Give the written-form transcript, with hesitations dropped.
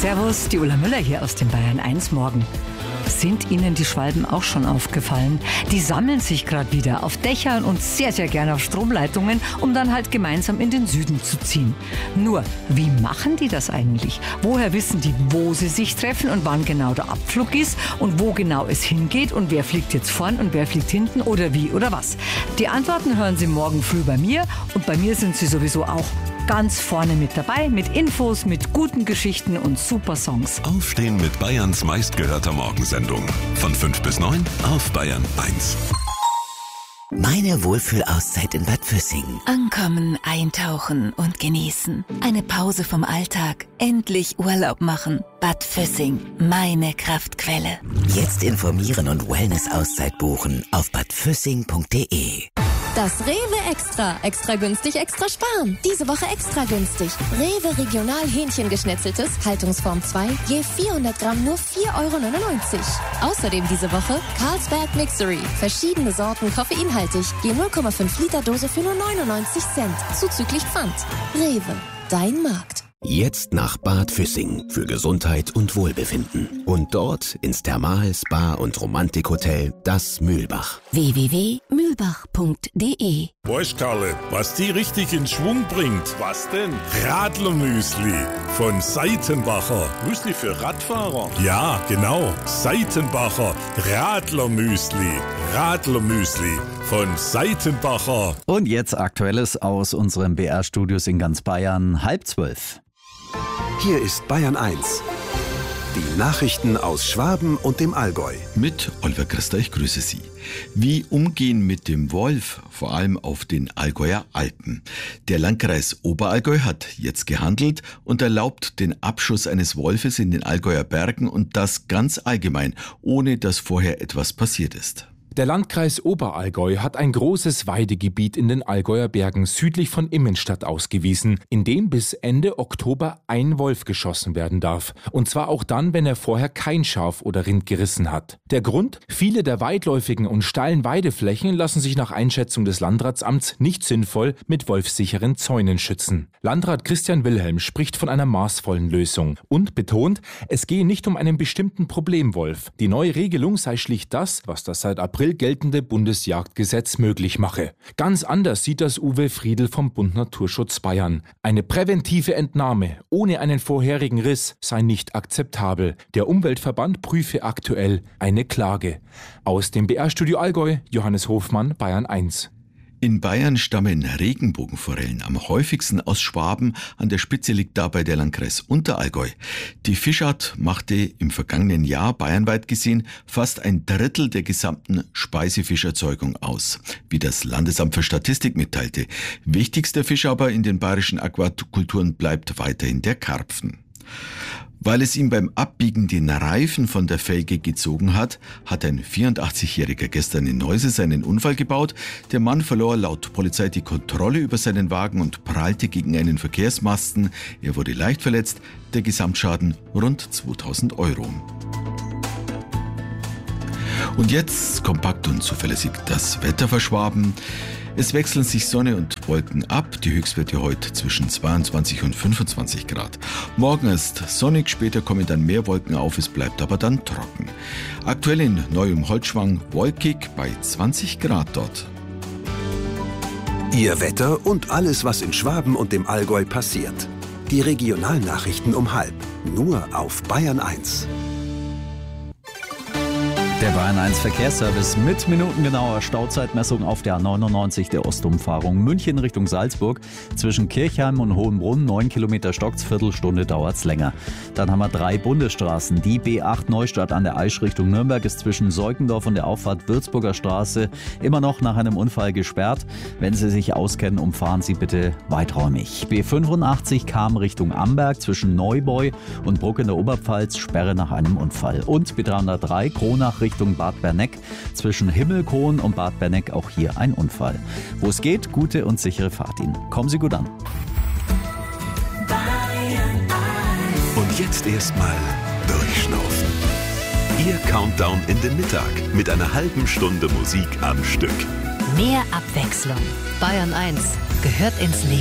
Servus, die Ulla Müller hier aus dem Bayern 1 Morgen. Sind Ihnen die Schwalben auch schon aufgefallen? Die sammeln sich gerade wieder auf Dächern und sehr, sehr gerne auf Stromleitungen, um dann halt gemeinsam in den Süden zu ziehen. Nur, wie machen die das eigentlich? Woher wissen die, wo sie sich treffen und wann genau der Abflug ist und wo genau es hingeht und wer fliegt jetzt vorn und wer fliegt hinten oder wie oder was? Die Antworten hören Sie morgen früh bei mir und bei mir sind Sie sowieso auch ganz vorne mit dabei, mit Infos, mit guten Geschichten und super Songs. Aufstehen mit Bayerns meistgehörter Morgensendung. Von 5 bis 9 auf Bayern 1. Meine Wohlfühlauszeit in Bad Füssing. Ankommen, eintauchen und genießen. Eine Pause vom Alltag. Endlich Urlaub machen. Bad Füssing, meine Kraftquelle. Jetzt informieren und Wellness-Auszeit buchen auf badfüssing.de. Das Rewe Extra. Extra günstig, extra sparen. Diese Woche extra günstig. Rewe Regional Hähnchengeschnetzeltes, Haltungsform 2, je 400 Gramm nur 4,99 €. Außerdem diese Woche Carlsberg Mixery. Verschiedene Sorten koffeinhaltig, je 0,5 Liter Dose für nur 99 Cent. Zuzüglich Pfand. Rewe, dein Markt. Jetzt nach Bad Füssing für Gesundheit und Wohlbefinden. Und dort ins Thermal-, Spa- und Romantikhotel Das Mühlbach. www.mühlbach.de. Weißt Karle, was die richtig in Schwung bringt? Was denn? Radlermüsli von Seitenbacher. Müsli für Radfahrer? Ja, genau. Seitenbacher Radlermüsli. Radlermüsli von Seitenbacher. Und jetzt Aktuelles aus unseren BR-Studios in ganz Bayern, 11:30. Hier ist Bayern 1. Die Nachrichten aus Schwaben und dem Allgäu. Mit Oliver Christa, ich grüße Sie. Wie umgehen mit dem Wolf, vor allem auf den Allgäuer Alpen? Der Landkreis Oberallgäu hat jetzt gehandelt und erlaubt den Abschuss eines Wolfes in den Allgäuer Bergen und das ganz allgemein, ohne dass vorher etwas passiert ist. Der Landkreis Oberallgäu hat ein großes Weidegebiet in den Allgäuer Bergen südlich von Immenstadt ausgewiesen, in dem bis Ende Oktober ein Wolf geschossen werden darf. Und zwar auch dann, wenn er vorher kein Schaf oder Rind gerissen hat. Der Grund? Viele der weitläufigen und steilen Weideflächen lassen sich nach Einschätzung des Landratsamts nicht sinnvoll mit wolfsicheren Zäunen schützen. Landrat Christian Wilhelm spricht von einer maßvollen Lösung und betont, es gehe nicht um einen bestimmten Problemwolf. Die neue Regelung sei schlicht das, was das seit April geltende Bundesjagdgesetz möglich mache. Ganz anders sieht das Uwe Friedl vom Bund Naturschutz Bayern. Eine präventive Entnahme ohne einen vorherigen Riss sei nicht akzeptabel. Der Umweltverband prüfe aktuell eine Klage. Aus dem BR-Studio Allgäu, Johannes Hofmann, Bayern 1. In Bayern stammen Regenbogenforellen am häufigsten aus Schwaben, an der Spitze liegt dabei der Landkreis Unterallgäu. Die Fischart machte im vergangenen Jahr bayernweit gesehen fast ein Drittel der gesamten Speisefischerzeugung aus, wie das Landesamt für Statistik mitteilte. Wichtigster Fisch aber in den bayerischen Aquakulturen bleibt weiterhin der Karpfen. Weil es ihm beim Abbiegen den Reifen von der Felge gezogen hat, hat ein 84-Jähriger gestern in Neuse seinen Unfall gebaut. Der Mann verlor laut Polizei die Kontrolle über seinen Wagen und prallte gegen einen Verkehrsmasten. Er wurde leicht verletzt, der Gesamtschaden rund 2.000 €. Und jetzt kompakt und zuverlässig das Wetter für Schwaben. Es wechseln sich Sonne und Wolken ab. Die Höchstwerte heute zwischen 22 und 25 Grad. Morgen ist sonnig, später kommen dann mehr Wolken auf, es bleibt aber dann trocken. Aktuell in Neuem-Holtschwang wolkig bei 20 Grad dort. Ihr Wetter und alles, was in Schwaben und dem Allgäu passiert. Die Regionalnachrichten um 12:30. Nur auf Bayern 1. Der Bayern 1 Verkehrsservice mit minutengenauer Stauzeitmessung auf der A99 der Ostumfahrung München Richtung Salzburg. Zwischen Kirchheim und Hohenbrunn 9 Kilometer Stocks, Viertelstunde dauert's länger. Dann haben wir 3 Bundesstraßen. Die B8 Neustadt an der Aisch Richtung Nürnberg ist zwischen Seukendorf und der Auffahrt Würzburger Straße immer noch nach einem Unfall gesperrt. Wenn Sie sich auskennen, umfahren Sie bitte weiträumig. B85 Kam Richtung Amberg zwischen Neubeu und Bruck in der Oberpfalz, Sperre nach einem Unfall. Und B303 Kronach Richtung Bad Berneck zwischen Himmelkron und Bad Berneck auch hier ein Unfall. Wo es geht, gute und sichere Fahrt Ihnen. Kommen Sie gut an. Und jetzt erstmal durchschnaufen. Ihr Countdown in den Mittag mit einer halben Stunde Musik am Stück. Mehr Abwechslung. Bayern 1 gehört ins Leben.